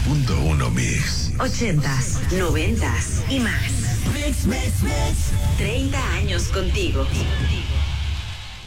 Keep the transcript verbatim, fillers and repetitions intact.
punto uno Mix. Ochentas, noventas y más. Mix, mix, mix. treinta años contigo.